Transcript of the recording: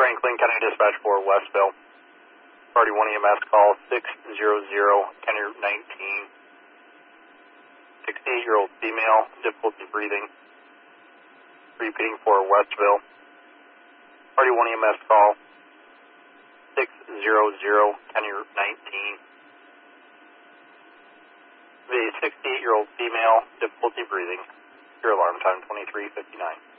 Franklin County Dispatch for Westville. Party 1 EMS call 600, County Route 19. 68-year-old female, difficulty breathing. Repeating for Westville. Party 1 EMS call 600, County Route 19. The 68-year-old female, difficulty breathing. Your alarm time 23:59.